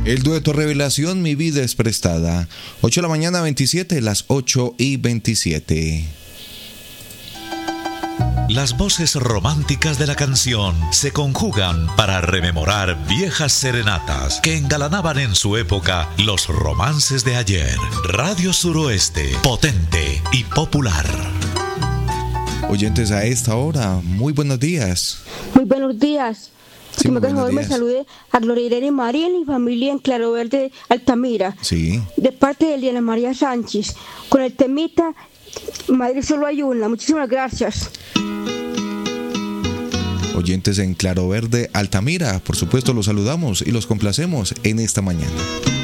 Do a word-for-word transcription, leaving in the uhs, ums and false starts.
El dueto Revelación, Mi vida es prestada. ocho de la mañana, veintisiete, las ocho y veintisiete. Las voces románticas de la canción se conjugan para rememorar viejas serenatas que engalanaban en su época los romances de ayer. Radio Suroeste, potente y popular. Oyentes a esta hora, muy buenos días. Muy buenos días. Sí, muy por favor, buenos me días. salude a Gloria Irene María y mi familia en Claro Verde, Altamira. Sí. De parte de Diana María Sánchez, con el temita Madre solo hay una. Muchísimas gracias. Oyentes en Claro Verde, Altamira, por supuesto los saludamos y los complacemos en esta mañana.